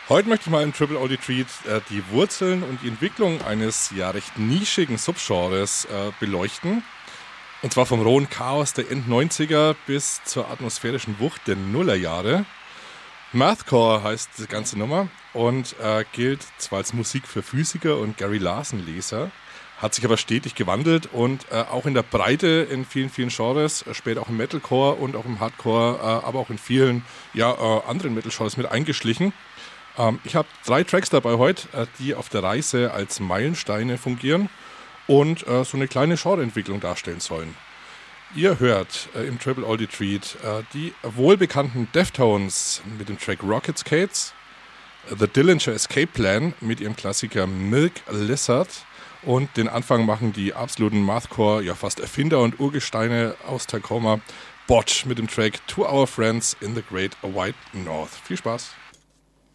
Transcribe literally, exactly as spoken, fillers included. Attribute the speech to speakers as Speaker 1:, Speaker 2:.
Speaker 1: Heute möchte ich mal im Triple Oldie Treat äh, die Wurzeln und die Entwicklung eines ja recht nischigen Subgenres äh, beleuchten. Und zwar vom rohen Chaos der End-neunziger bis zur atmosphärischen Wucht der Nullerjahre. Mathcore heißt die ganze Nummer und äh, gilt zwar als Musik für Physiker und Gary Larson-Leser, hat sich aber stetig gewandelt und äh, auch in der Breite in vielen, vielen Genres, äh, später auch im Metalcore und auch im Hardcore, äh, aber auch in vielen ja, äh, anderen Metal-Genres mit eingeschlichen. Ähm, ich habe drei Tracks dabei heute, äh, die auf der Reise als Meilensteine fungieren und äh, so eine kleine Genreentwicklung darstellen sollen. Ihr hört äh, im Triple Oldie Treat äh, die wohlbekannten Deftones mit dem Track Rocket Skates, äh, The Dillinger Escape Plan mit ihrem Klassiker Milk Lizard und den Anfang machen die absoluten Mathcore, ja fast Erfinder und Urgesteine aus Tacoma, Botch mit dem Track To Our Friends in the Great White North. Viel Spaß!